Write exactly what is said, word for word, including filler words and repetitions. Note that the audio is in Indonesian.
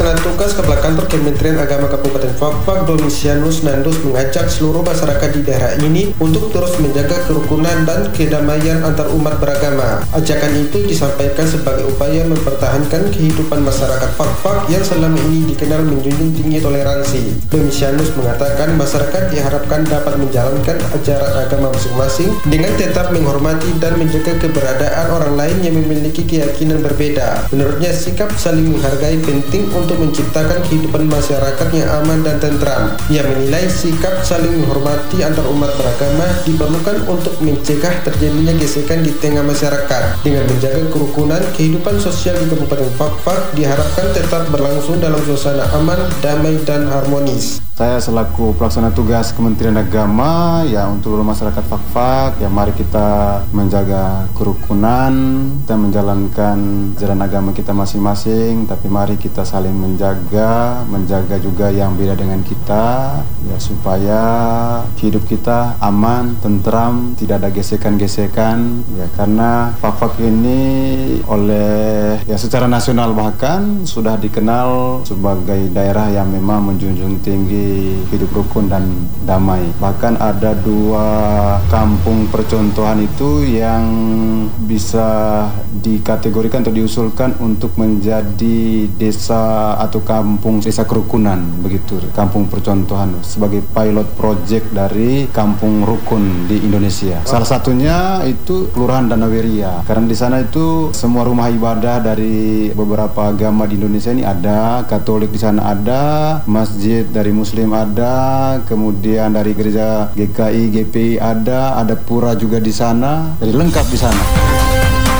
Pelaksana tugas Kepala Kantor Kementerian Agama Kabupaten Fakfak, Domitianus Nandus, mengajak seluruh masyarakat di daerah ini untuk terus menjaga kerukunan dan kedamaian antar umat beragama. Ajakan itu disampaikan sebagai upaya mempertahankan kehidupan masyarakat Fakfak yang selama ini dikenal menjunjung tinggi toleransi. Domitianus mengatakan masyarakat diharapkan dapat menjalankan ajaran agama masing-masing dengan tetap menghormati dan menjaga keberadaan orang lain yang memiliki keyakinan berbeda. Menurutnya, sikap saling menghargai penting untuk menciptakan kehidupan masyarakat yang aman dan tentram. Ia menilai sikap saling menghormati antar umat beragama diperlukan untuk mencegah terjadinya gesekan di tengah masyarakat. Dengan menjaga kerukunan, kehidupan sosial di Kabupaten Fakfak diharapkan tetap berlangsung dalam suasana aman, damai, dan harmonis. Saya selaku pelaksana tugas Kementerian Agama, ya untuk masyarakat Fakfak, ya mari kita menjaga kerukunan, kita menjalankan ajaran agama kita masing-masing, tapi mari kita saling menjaga, menjaga juga yang beda dengan kita, ya supaya hidup kita aman, tentram, tidak ada gesekan-gesekan, ya karena Fakfak ini oleh ya secara nasional bahkan sudah dikenal sebagai daerah yang memang menjunjung tinggi hidup rukun dan damai. Bahkan ada dua kampung percontohan itu yang bisa dikategorikan atau diusulkan untuk menjadi desa atau kampung desa kerukunan, begitu, kampung percontohan sebagai pilot project dari kampung rukun di Indonesia. Salah satunya itu Kelurahan Danaweria, karena di sana itu semua rumah ibadah dari beberapa agama di Indonesia ini ada, Katolik di sana ada, masjid dari Muslim ada, kemudian dari gereja G K I, G P I ada, ada pura juga di sana, jadi lengkap di sana.